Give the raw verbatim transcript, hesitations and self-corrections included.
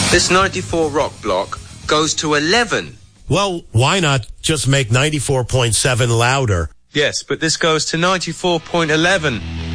This ninety-four rock block goes to eleven. Well, why not just make ninety-four point seven louder? Yes, but this goes to ninety-four point eleven.